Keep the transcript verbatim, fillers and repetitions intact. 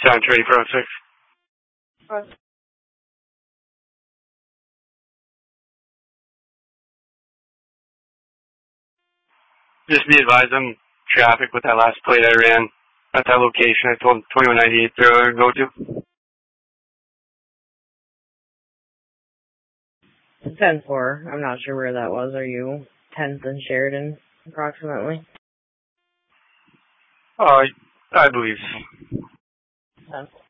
Sound ready for oh six. What? Just be advised on traffic with that last plate I ran at that location. I told twenty-one ninety-eight to go to. ten four. I'm not sure where that was. Are you tenth and Sheridan, approximately? Oh, I, I believe. ten